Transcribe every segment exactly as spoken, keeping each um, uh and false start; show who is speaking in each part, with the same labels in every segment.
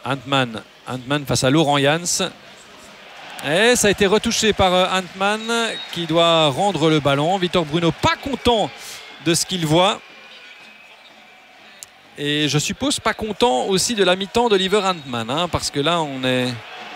Speaker 1: Antman, Antman face à Laurent Jans. Et ça a été retouché par Antman qui doit rendre le ballon. Victor Bruno pas content de ce qu'il voit. Et je suppose pas content aussi de la mi-temps d'Oliver Antman, hein, parce que là on est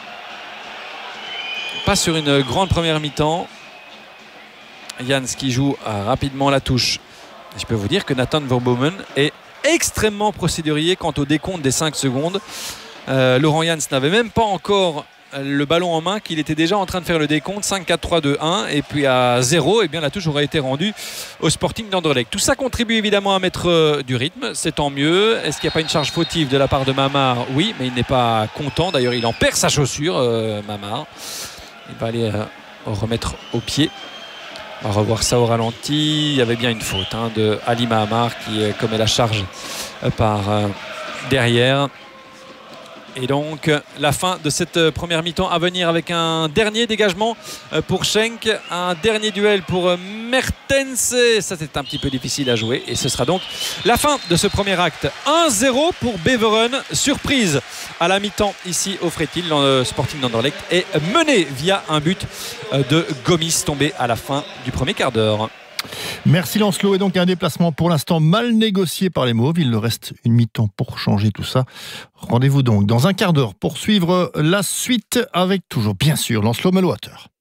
Speaker 1: pas sur une grande première mi-temps. Jans qui joue euh, rapidement la touche. Je peux vous dire que Nathan Verbomen est extrêmement procédurier quant au décompte des cinq secondes. Euh, Laurent Jans n'avait même pas encore le ballon en main qu'il était déjà en train de faire le décompte. Cinq, quatre, trois, deux, un, et puis à zéro, et bien la touche aurait été rendue au Sporting d'Anderlecht. Tout ça contribue évidemment à mettre euh, du rythme, c'est tant mieux. Est-ce qu'il n'y a pas une charge fautive de la part de Mamard? Oui, mais il n'est pas content, d'ailleurs il en perd sa chaussure, euh, Mamard. Il va aller euh, remettre au pied. On va revoir ça au ralenti. Il y avait bien une faute hein, de Ali Mahamar qui euh, commet la charge euh, par euh, derrière. Et donc la fin de cette première mi-temps à venir avec un dernier dégagement pour Schenk, un dernier duel pour Mertens. Ça c'est un petit peu difficile à jouer et ce sera donc la fin de ce premier acte. un zéro pour Beveren. Surprise à la mi-temps ici au Freitil. Le Sporting d'Anderlecht est mené via un but de Gomis tombé à la fin du premier quart d'heure.
Speaker 2: Merci Lancelot. Et donc un déplacement pour l'instant mal négocié par les Mauves. Il leur reste une mi-temps pour changer tout ça. Rendez-vous donc dans un quart d'heure pour suivre la suite avec toujours bien sûr Lancelot Melwater.